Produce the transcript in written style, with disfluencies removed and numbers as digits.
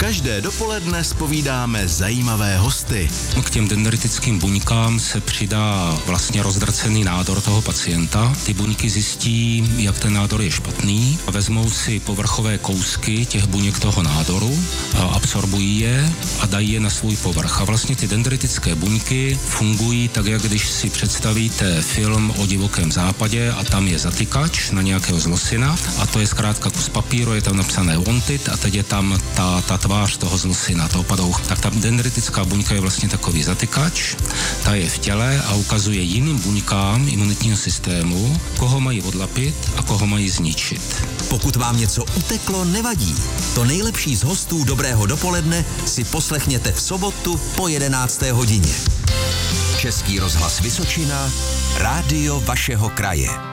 Každé dopoledne zpovídáme zajímavé hosty. K těm dendritickým buňkám se přidá vlastně rozdrcený nádor toho pacienta. Ty buňky zjistí, jak ten nádor je špatný a vezmou si povrchové kousky těch buněk toho nádoru, absorbují je a dají je na svůj povrch. A vlastně ty dendritické buňky fungují tak, jak když si představíte film o divokém západě a tam je zatykač na nějakého zlosina a to je zkrátka kus papíru, je tam napsané wanted a teď je tam ta tvář toho zlosina, toho padoucha. Tak ta dendritická buňka je vlastně takový zatykač, ta je v těle a ukazuje jiným buňkám imunitního systému, koho mají odlapit a koho mají zničit. Pokud vám něco uteklo, nevadí. To nejlepší z hostů Dobrého dopoledne si poslechněte v sobotu po 11. hodině. Český rozhlas Vysočina, rádio vašeho kraje.